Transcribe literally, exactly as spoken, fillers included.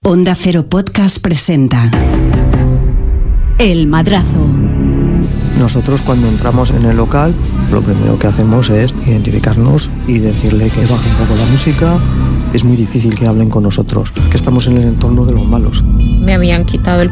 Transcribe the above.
Onda Cero Podcast presenta El Madrazo. Nosotros cuando entramos en el local, lo primero que hacemos es identificarnos y decirle que baje un poco la música. Es muy difícil que hablen con nosotros, que estamos en el entorno de los malos. Me habían quitado el